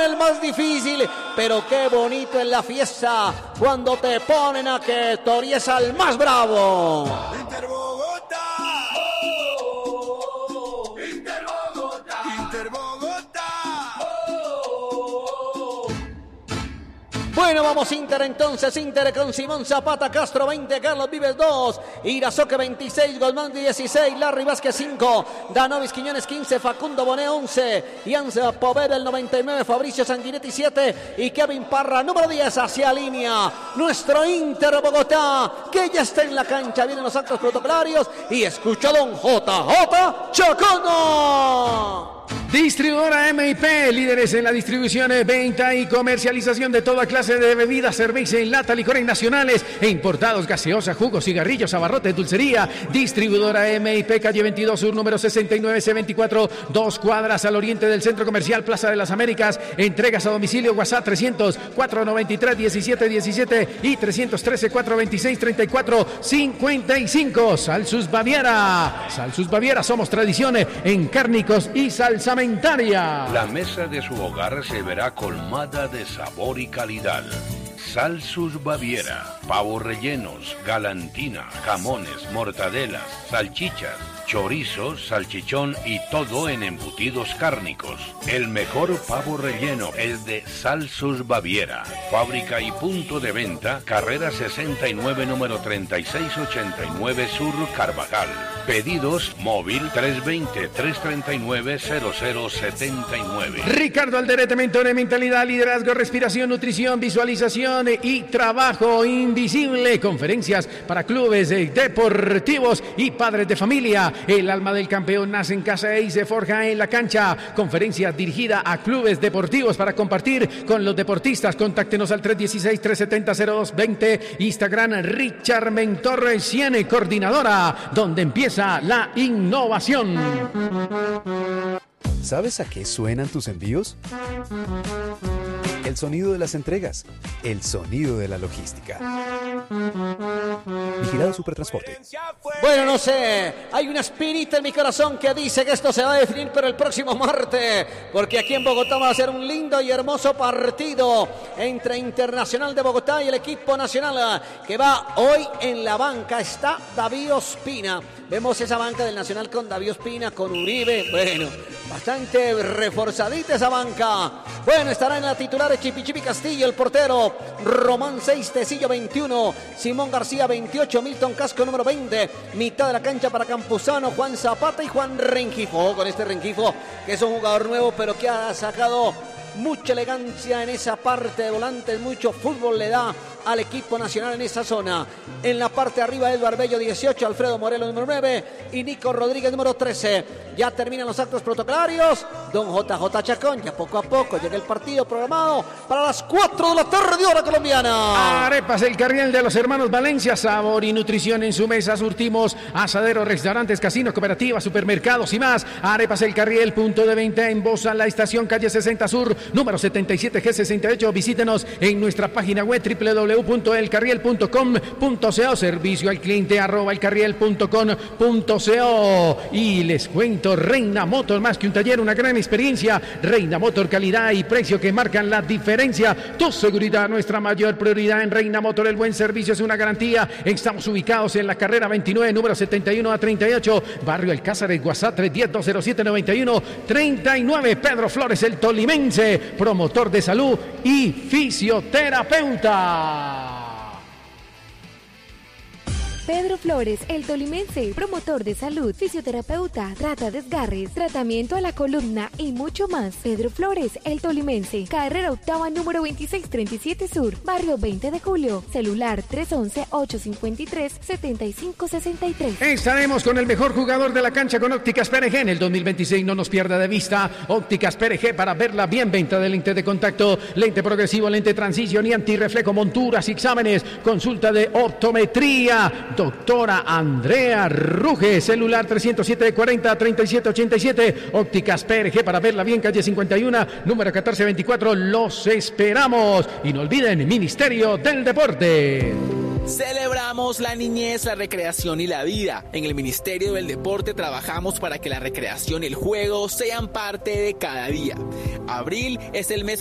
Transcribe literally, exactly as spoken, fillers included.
viene el más difícil, pero qué bonito es la fiesta cuando te ponen a que tories al más bravo. Inter Bogotá. Oh, Inter Bogotá. Inter Bogotá. Oh. Bueno, vamos Inter entonces, Inter con Simón Zapata, Castro veinte, Carlos Vives dos, Irazoque veintiséis, Golmán dieciséis, Larry Vázquez cinco, Danovis Quiñones quince, Facundo Bonet once, Janse Poveda el noventa y nueve, Fabricio Sanguinetti siete y Kevin Parra número diez hacia línea. Nuestro Inter Bogotá, que ya está en la cancha, vienen los actos protocolarios y escucha a don J J Chocono. Distribuidora M I P, líderes en la distribución, venta y comercialización de toda clase de bebidas, cerveza en lata, licores nacionales e importados, gaseosa, jugos, cigarrillos, abarrotes, dulcería. Distribuidora M I P, calle veintidós Sur, número sesenta y nueve C veinticuatro, dos cuadras al oriente del Centro Comercial Plaza de las Américas. Entregas a domicilio, WhatsApp trescientos, cuatrocientos noventa y tres, diecisiete diecisiete y trescientos trece, cuatrocientos veintiséis, treinta y cuatro cincuenta y cinco. Salsus Baviera. Salsus Baviera, somos tradición en cárnicos y salsa. La mesa de su hogar se verá colmada de sabor y calidad. Salsus Baviera, pavos rellenos, galantina, jamones, mortadelas, salchichas, chorizo, salchichón y todo en embutidos cárnicos. El mejor pavo relleno es de Salsus Baviera. Fábrica y punto de venta, carrera sesenta y nueve, número treinta y seis ochenta y nueve Sur, Carvajal. Pedidos móvil tres dos cero, tres tres nueve, cero cero siete nueve. Ricardo Alderete, mentor de mentalidad, liderazgo, respiración, nutrición, visualización y trabajo invisible. Conferencias para clubes deportivos y padres de familia. El alma del campeón nace en casa y se forja en la cancha. Conferencias dirigidas a clubes deportivos para compartir con los deportistas. Contáctenos al tres uno seis, tres siete cero, cero dos dos cero. Instagram Richard Mentor cien, coordinadora, donde empieza la innovación. ¿Sabes a qué suenan tus envíos? El sonido de las entregas, el sonido de la logística. Vigilado Supertransporte. Bueno, no sé, hay una espinita en mi corazón que dice que esto se va a definir pero el próximo martes, porque aquí en Bogotá va a ser un lindo y hermoso partido entre Internacional de Bogotá y el equipo nacional que va hoy en la banca. Está David Ospina. Vemos esa banca del Nacional con David Ospina, con Uribe. Bueno, bastante reforzadita esa banca. Bueno, estará en la titular Chipi Chipi Castillo, el portero. Román seis, Tecillo veintiuno, Simón García veintiocho, Milton Casco número veinte. Mitad de la cancha para Campuzano, Juan Zapata y Juan Rengifo. Con este Rengifo, que es un jugador nuevo, pero que ha sacado mucha elegancia en esa parte de volantes, mucho fútbol le da al equipo nacional en esa zona. En la parte de arriba, Eduardo Bello dieciocho, Alfredo Morelos número nueve y Nico Rodríguez número trece. Ya terminan los actos protocolarios. Don J J Chacón, ya poco a poco llega el partido programado para las cuatro de la tarde, hora colombiana. Arepas El Carriel de los hermanos Valencia, sabor y nutrición en su mesa. Surtimos asaderos, restaurantes, casinos, cooperativas, supermercados y más. Arepas El Carriel, punto de venta en Bosa, la estación calle sesenta Sur, número setenta y siete G sesenta y ocho. Visítenos en nuestra página web doble u doble u doble u punto el carriel punto com punto co. Servicio al cliente arroba elcarriel punto com punto co. Y les cuento, Reina Motor, más que un taller, una gran experiencia. Reina Motor, calidad y precio que marcan la diferencia. Tu seguridad, nuestra mayor prioridad. En Reina Motor, el buen servicio es una garantía. Estamos ubicados en la carrera veintinueve, número setenta y uno a treinta y ocho, Barrio Alcázar, WhatsApp tres uno cero, dos cero siete, nueve uno tres nueve. Pedro Flores, el tolimense, promotor de salud y fisioterapeuta. Pedro Flores, el tolimense, promotor de salud, fisioterapeuta, trata desgarres, tratamiento a la columna y mucho más. Pedro Flores, el tolimense, carrera octava número veintiséis treinta y siete Sur, barrio veinte de julio, celular tres once, ocho cincuenta y tres, setenta y cinco sesenta y tres. Estaremos con el mejor jugador de la cancha con Ópticas P R G en el dos mil veintiséis, no nos pierda de vista. Ópticas P R G para verla bien, venta de lente de contacto, lente progresivo, lente transición y antirreflejo, monturas y exámenes, consulta de optometría. Doctora Andrea Ruge, celular trescientos siete, cuarenta, treinta y siete ochenta y siete. Ópticas P R G para verla bien, calle cincuenta y uno, número catorce veinticuatro. Los esperamos. Y no olviden, Ministerio del Deporte. Celebramos la niñez, la recreación y la vida. En el Ministerio del Deporte trabajamos para que la recreación y el juego sean parte de cada día. Abril es el mes